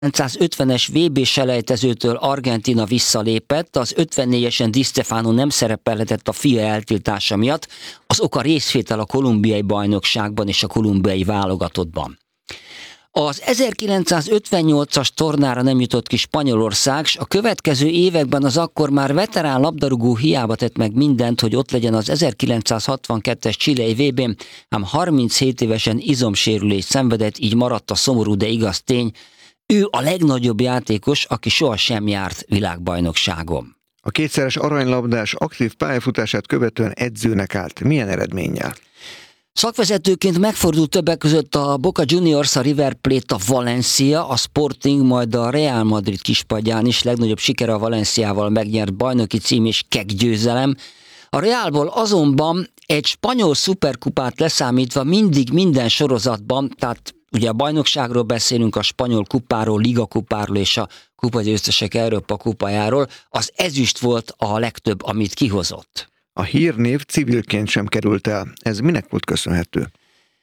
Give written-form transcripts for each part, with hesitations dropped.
1950-es VB-selejtezőtől Argentína visszalépett, az 54-esen Di Stefano nem szerepelhetett a FIA eltiltása miatt, az oka részvétel a kolumbiai bajnokságban és a kolumbiai válogatottban. Az 1958-as tornára nem jutott ki Spanyolország, s a következő években az akkor már veterán labdarúgó hiába tett meg mindent, hogy ott legyen az 1962-es chilei VB-n, ám 37 évesen izomsérülést szenvedett, így maradt a szomorú, de igaz tény, ő a legnagyobb játékos, aki sohasem járt világbajnokságon. A kétszeres aranylabdás aktív pályafutását követően edzőnek állt. Milyen eredménnyel? Szakvezetőként megfordult többek között a Boca Juniors, a River Plate, a Valencia, a Sporting, majd a Real Madrid kispadján is. Legnagyobb sikere a Valenciával megnyert bajnoki cím és keggyőzelem. A Realból azonban egy spanyol szuperkupát leszámítva mindig minden sorozatban, tehát ugye a bajnokságról beszélünk, a spanyol kupáról, ligakupáról és a kupagyőztesek Európa kupájáról, az ezüst volt a legtöbb, amit kihozott. A hírnév civilként sem került el. Ez minek volt köszönhető?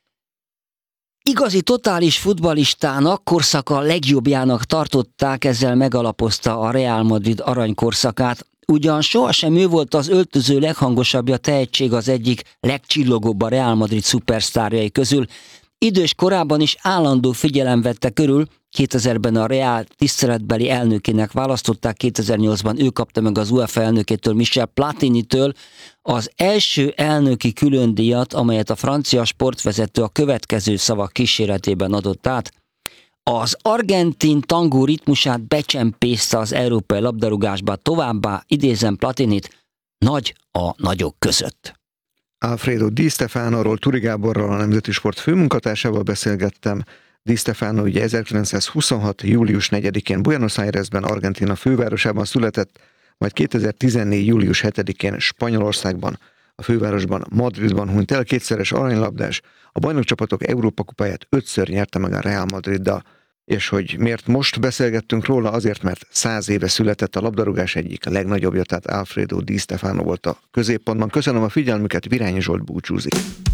Igazi totális futballistának, korszaka legjobbjának tartották, ezzel megalapozta a Real Madrid aranykorszakát. Ugyan sohasem ő volt az öltöző leghangosabbja, tehetség az egyik legcsillogóbb a Real Madrid szupersztárjai közül. Idős korában is állandó figyelem vette körül, 2000-ben a Real tiszteletbeli elnökének választották, 2008-ban ő kapta meg az UEFA elnökétől, Michel Platinitől az első elnöki különdíjat, amelyet a francia sportvezető a következő szavak kíséretében adott át. Az argentin tangó ritmusát becsempészte az európai labdarúgásba, továbbá idézem Platinit, nagy a nagyok között. Alfredo Di Stefanoról Turi Gáborral, a Nemzeti Sport főmunkatársával beszélgettem. Di Stefano ugye 1926. július 4-én Buenos Airesben, Argentína fővárosában született, majd 2014. július 7-én Spanyolországban, a fővárosban, Madridban hunyt el, kétszeres aranylabdás, a bajnokcsapatok Európa kupáját 5-ször nyerte meg a Real Madriddal. És hogy miért most beszélgettünk róla? Azért, mert 100 éve született a labdarúgás egyik a legnagyobbja, tehát Alfredo Di Stefano volt a középpontban. Köszönöm a figyelmüket, Virányi Zsolt búcsúzik.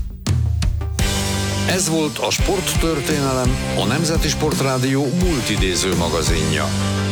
Ez volt a Sporttörténelem, a Nemzeti Sportrádió múltidéző magazinja.